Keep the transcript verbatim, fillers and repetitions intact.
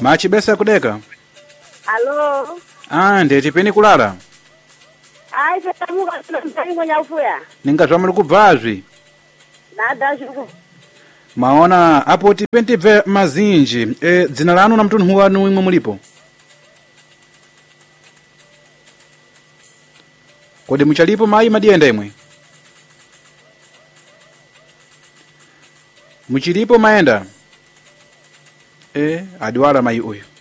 Machi besa kudeka. Alo. Ah, ndeti peni kulala. Ai, petamuka tunamtani kwenye ufuya. Ningatwa muli kubvazvi. Nada shuku. Maona apo tipenti bve mazinji. E, dzina lanu na mtunhu wanu imwe mulipo. Kodi muchalipo mai madienda imwe? Muchilipo maenda? Eh, adiwala mai uyu.